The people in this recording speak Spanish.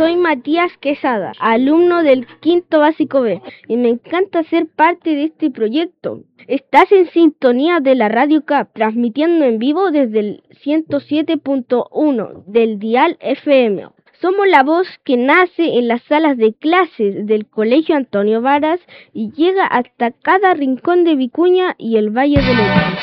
soy Matías Quesada, alumno del quinto básico B, y me encanta ser parte de este proyecto. Estás en sintonía de la Radio CAP, transmitiendo en vivo desde el 107.1 del dial FM. Somos la voz que nace en las salas de clases del Colegio Antonio Varas y llega hasta cada rincón de Vicuña y el Valle del Elqui.